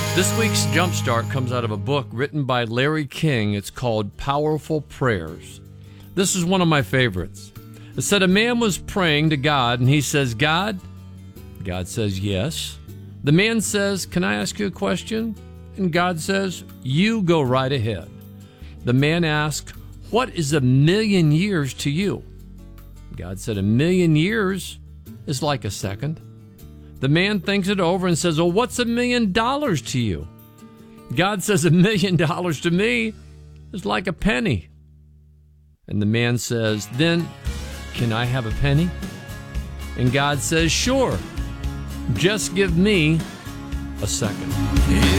This week's Jumpstart comes out of a book written by Larry King. It's called Powerful Prayers. This is one of my favorites. It said a man was praying to God, and he says, God? God says, yes. The man says, can I ask you a question? And God says, you go right ahead. The man asked, what is 1,000,000 years to you? God said, 1,000,000 years is like a second. The man thinks it over and says, well, what's $1,000,000 to you? God says, $1,000,000 to me is like a penny. And the man says, then can I have a penny? And God says, sure. Just give me a second.